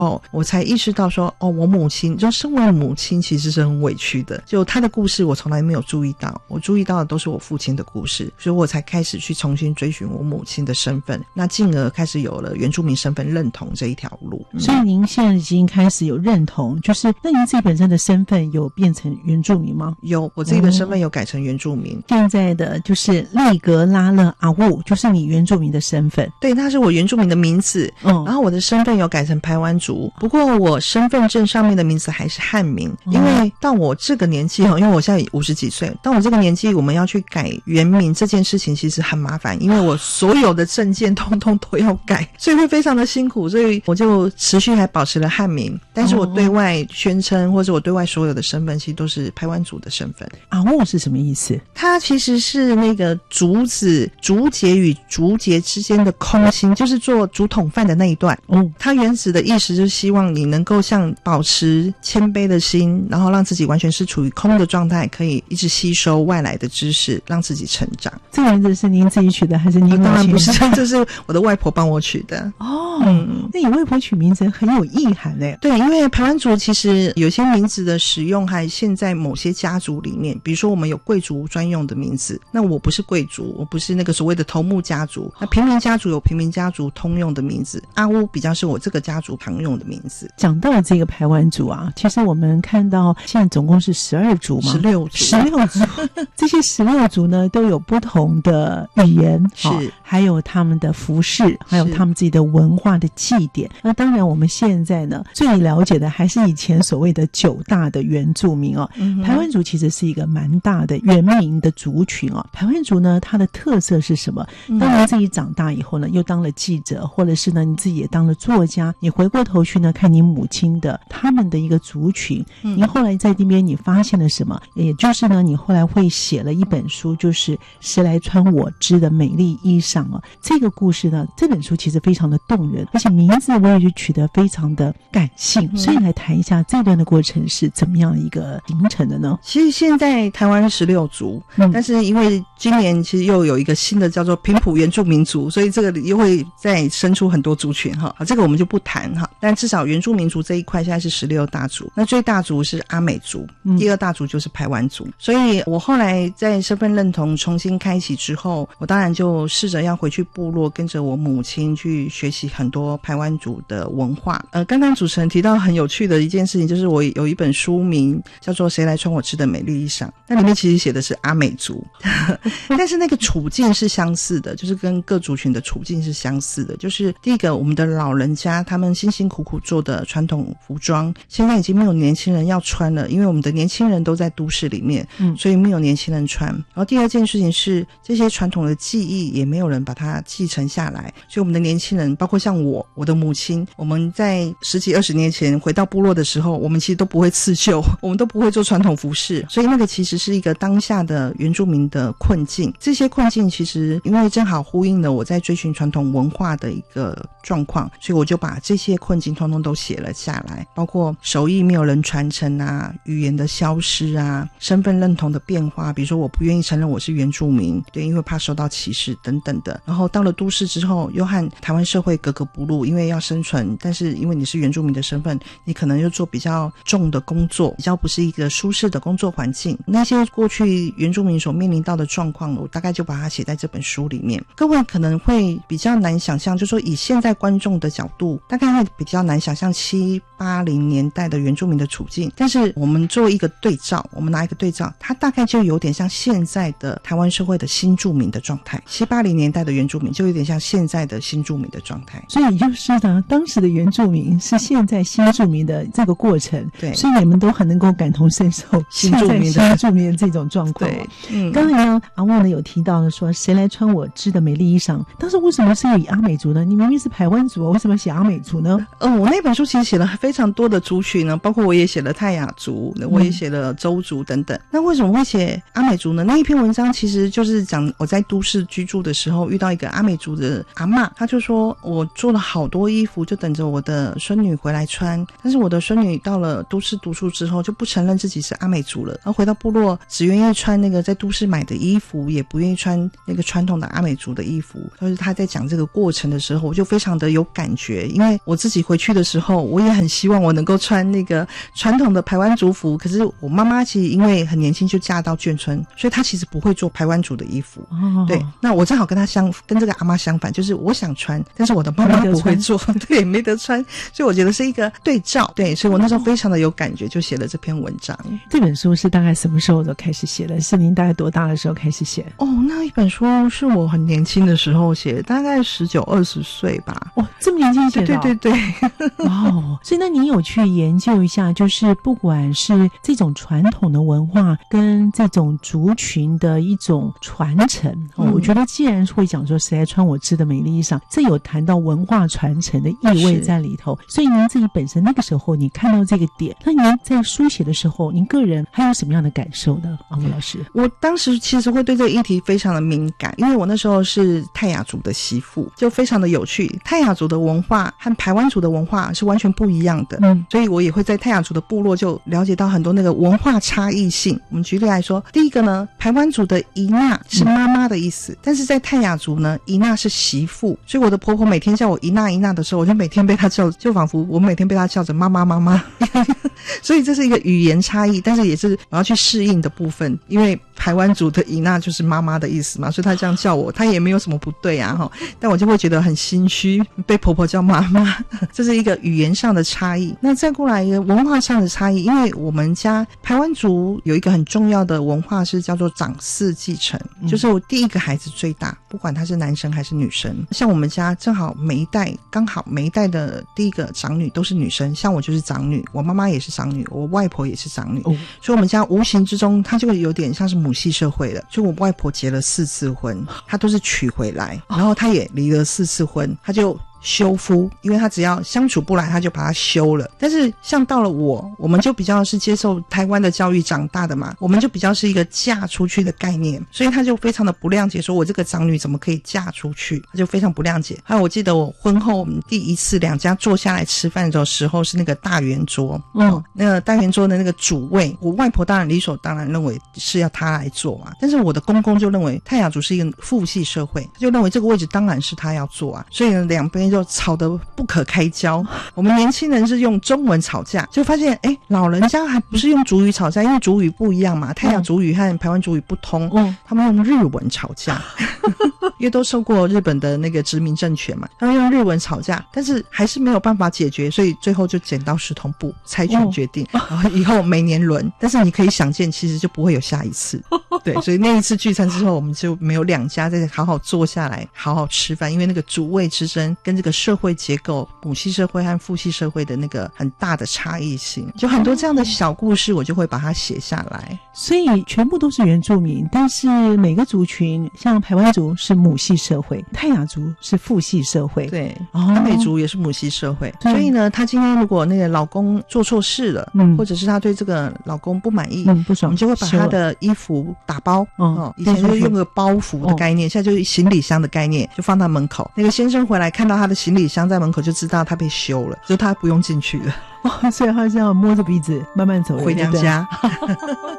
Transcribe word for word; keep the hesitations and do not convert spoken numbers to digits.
后，我才意识到说，哦，我母亲就身为母亲其实是很委屈的，就她的故事我从来没有注意到，我注意到的都是我父亲的故事，所以我才开始去重新追寻我母亲的身份，那进而开始有了原住民身份认同这一条路。嗯、 所以您现在已经开始有认同，就是那您自己本身的身份有变成原住民吗？ 有，我自己的身份有改成原住民。 嗯、现在的就是利格拉勒阿雾，就是你原住民的身份。 对，它是我原住民的名字。嗯，然后我的身份有改成排湾族，不过我身份证上面的名字还是汉名，嗯、因为到我这个年纪，因为我现在五十几岁，到我这个年纪，我们要去改原名这件事情其实很麻烦，因为我所有的证件通通都要改，所以会非常的辛苦，所以我就持续还保持了汉名，但是我对外宣称或者我对外所有的身份其实都是排湾族的身份。 阿雾是什么意思？ 它其实是那个竹子竹节与竹节之间的空心，就是做竹筒饭的那一段。嗯，它原始的意思就是希望你能够像保持谦卑的心，然后让自己完全是处于空的状态，可以一直吸收外来的知识，让自己成长。 这个名字是您自己取的还是您母亲、 啊、当然不是，这是我的外婆帮我取的。 哦，嗯，那你外婆取名字很有意涵嘞。 对，因为排湾族其实有些名字的使用还现在某些家族里面，比如说我们有贵族专用的名字，那我不是贵族，我不是那个所谓的头目家族，那平民家族有平民家族通用的名字，阿乌比较是我这个家族常用的名字。 讲到这个排湾族啊，其实我们看到现在总共是十二族嘛， 十六族， 十六族，这些十六族呢都有不同的语言，是、哦，还有他们的服饰，还有他们自己的文化的祭典。那当然，我们现在呢最了解的还是以前所谓的九大的原住民哦。嗯、排湾族其实是一个蛮大的原民的族群哦。排湾族呢，它的特色是什么？当你自己长大以后呢，又当了记者，或者是呢你自己也当了作家，你回过头去呢看你母亲的他们的一个族群，嗯、你后来在那边你发现了什么？也就是呢，你后来会写了一本书，就是《谁来穿我织的美丽衣裳》哦。这个故事呢，这本书其实非常的动人，而且名字我也就取得非常的感性，嗯、所以来谈一下这段的过程是怎么样一个形成的呢？ 其实现在台湾十六族，嗯、但是因为今年其实又有一个新的叫做平埔原住民族，所以这个又会再生出很多族群哈。好，这个我们就不谈哈。但至少原住民族这一块现在是十六大族，那最大族是阿美族，嗯、第二大族就是排湾族。所以我后来在身份认同重新开启之后，我当然就试着要回去部落，跟着我母亲去学习很多排湾族的文化。呃，刚刚主持人提到很有趣的一件事情，就是我有一本书名叫做《谁来穿我织的美丽衣裳》，那里面其实写的是阿美族，但是那个处境是相似的，就是跟各族群的处境是相似的。就是第一个，我们的老人家他们辛辛苦苦做的传统服装，现在已经没有年轻人要穿了，因为我们的年轻人都在都市里面，嗯，所以没有年轻人穿。然后第二件事情是，这些传统的技艺也没有人把它继承下来，所以我们的年轻人，包括像我，我的母亲，我们在十几二十年前回到部落的时候，我们其实都不会刺绣，我们都不会做传统服饰，所以那个其实是一个当下的原住民的困境。这些困境其实因为正好呼应了我在追寻传统文化的一个状况，所以我就把这些困境通通都写了下来，包括手艺没有人传承啊，语言的消失啊，身份认同的变化，比如说我不愿意承认我是原住民，对，因为怕受到歧视等等的。然后到了都市之后，又和台湾社会格格不入，因为要生存，但是因为你是原住民的身份，你可能又做比较重的工作，比较不是一个舒适的工作环境。那些过去原住民所面临到的状况，我大概就把它写在这本书里面。各位可能会比较难想象，就是说以现在观众的角度，大概会比较难想象七八零年代的原住民的处境，但是我们做一个对照，我们拿一个对照，它大概就有点像现在的台湾社会的新住民的状态。七八零年代的原住民就有点像现在的新住民的状态， 所以就是呢，当时的原住民是现在新住民的这个过程， 对， 所以你们都很能够感同身受新住民的新住民的这种状况。对，嗯，刚才呢，阿旺呢有提到了说，谁来穿我织的美丽衣裳？当时为什么是以阿美族呢？你明明是排湾族，为什么写阿美族呢？ 嗯，我那本书其实写了非常多的族群呢，包括我也写了泰雅族，我也写了邹族等等。嗯、那为什么会写阿美族呢？那一篇文章其实就是讲我在都市居住的时候遇到一个阿美族的阿嬷，她就说我做了好多衣服，就等着我的孙女回来穿，但是我的孙女到了都市读书之后就不承认自己是阿美族了，然后回到部落只愿意穿那个在都市买的衣服，也不愿意穿那个传统的阿美族的衣服。就是她在讲这个过程的时候，我就非常的有感觉，因为我自己会回去的时候，我也很希望我能够穿那个传统的排湾族服，可是我妈妈其实因为很年轻就嫁到眷村，所以她其实不会做排湾族的衣服。哦，对，那我正好跟她相跟这个阿嬷相反，就是我想穿，但是我的妈妈不会做，对，没得穿，所以我觉得是一个对照，对，所以我那时候非常的有感觉，就写了这篇文章。 这本书是大概什么时候都开始写的？是您大概多大的时候开始写？ 哦，那一本书是我很年轻的时候写的，大概十九二十岁吧。 哇，这么年轻写的？ 对对对。 哦，所以那你有去研究一下，就是不管是这种传统的文化跟这种族群的一种传承，哦嗯、我觉得既然会讲说谁来穿我织的美丽衣裳，这有谈到文化传承的意味在里头。所以您自己本身那个时候你看到这个点，那您在书写的时候，您个人还有什么样的感受呢？阿木老师， 我当时其实会对这个议题非常的敏感，因为我那时候是泰雅族的媳妇，就非常的有趣。泰雅族的文化和排湾族的文化是完全不一样的，嗯，所以我也会在泰雅族的部落就了解到很多那个文化差异性。我们举例来说，第一个呢，排湾族的姨娜是妈妈的意思，嗯、但是在泰雅族呢，姨娜是媳妇，所以我的婆婆每天叫我姨娜姨娜的时候，我就每天被她叫，就仿佛我每天被她叫着妈妈妈妈。所以这是一个语言差异，但是也是我要去适应的部分，因为排湾族的姨娜就是妈妈的意思嘛，所以她这样叫我，她也没有什么不对啊，但我就会觉得很心虚，被婆婆叫妈妈，这是一个语言上的差异。那再过来一个文化上的差异，因为我们家排湾族有一个很重要的文化是叫做长嗣继承，就是我第一个孩子最大，不管他是男生还是女生，像我们家正好每一代刚好每一代的第一个长女都是女生，像我就是长女，我妈妈也是长女，我外婆也是长女，哦、所以我们家无形之中她就有点像是母系社会的，就我外婆结了四次婚，她都是娶回来，然后她也离了四次婚，她就休夫，因为他只要相处不来他就把他休了。但是像到了我我们就比较是接受台湾的教育长大的嘛，我们就比较是一个嫁出去的概念，所以他就非常的不谅解，说我这个长女怎么可以嫁出去，他就非常不谅解。还有我记得我婚后我们第一次两家坐下来吃饭的时候是那个大圆桌，嗯，那个大圆桌的那个主位，我外婆当然理所当然认为是要他来做嘛，但是我的公公就认为泰雅族是一个父系社会，他就认为这个位置当然是他要做啊，所以呢两边就吵得不可开交。我们年轻人是用中文吵架，就发现哎，老人家还不是用族语吵架，因为族语不一样嘛，泰雅族语和排湾族语不通，嗯，他们用日文吵架因为都受过日本的那个殖民政权嘛，他们用日文吵架，但是还是没有办法解决，所以最后就剪刀石头布猜拳决定，哦、然后以后每年轮，但是你可以想见其实就不会有下一次对，所以那一次聚餐之后我们就没有两家再好好坐下来好好吃饭，因为那个主位之争跟这个社会结构母系社会和父系社会的那个很大的差异性，就很多这样的小故事我就会把它写下来。 所以全部都是原住民，但是每个族群像排湾族是母系社会，泰雅族是父系社会， 对，阿美族也是母系社会，所以呢他今天如果那个老公做错事了，嗯，或者是他对这个老公不满意，嗯，不爽，我们就会把他的衣服打包，哦，以前就用个包袱的概念，现在就是行李箱的概念，就放到门口，那个先生回来看到他的行李箱在门口就知道他被休了，就他不用进去了。 哦，所以他是要摸着鼻子慢慢走回娘家